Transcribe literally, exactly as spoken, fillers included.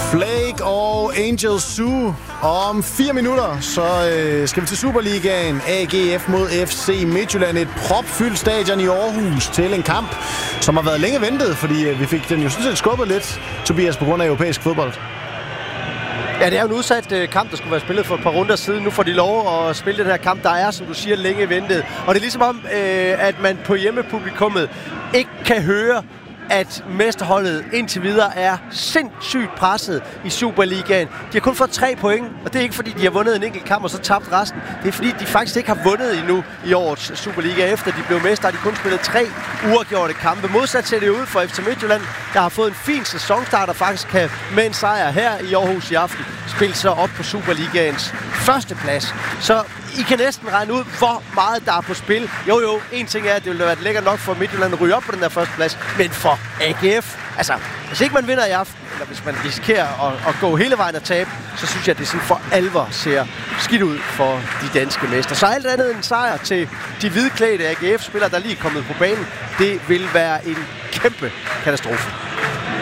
Flake og Angel Zoo. Om fire minutter, så øh, skal vi til Superligaen. A G F mod F C Midtjylland. Et propfyldt stadion i Aarhus til en kamp, som har været længe ventet, fordi øh, vi fik den jo sådan set skubbet lidt, Tobias, på grund af europæisk fodbold. Ja, det er jo en udsat øh, kamp, der skulle være spillet for et par runder siden. Nu får de lov at spille den her kamp, der er, som du siger, længe ventet. Og det er ligesom om, øh, at man på hjemmepublikummet ikke kan høre, at mesterholdet indtil videre er sindssygt presset i Superligaen. De har kun fået tre point, og det er ikke fordi, de har vundet en enkelt kamp og så tabt resten. Det er fordi, de faktisk ikke har vundet endnu i årets Superliga. Efter de blev mestre, har de kun spillet tre uafgjorte kampe. Modsat ser det ud for F C Midtjylland, der har fået en fin sæsonstart og faktisk kan med en sejr her i Aarhus i aften spille sig op på Superligaens første plads. Så I kan næsten regne ud, hvor meget der er på spil. Jo jo, en ting er, at det ville være lækkert nok for Midtjylland at ryge op på den der første plads, men for A G F, altså, hvis ikke man vinder i aften, eller hvis man risikerer at, at gå hele vejen og tabe, så synes jeg, at det sådan for alvor ser skidt ud for de danske mestre. Så alt andet end sejr til de hvidklædte A G F-spillere, der lige er kommet på banen, det vil være en kæmpe katastrofe.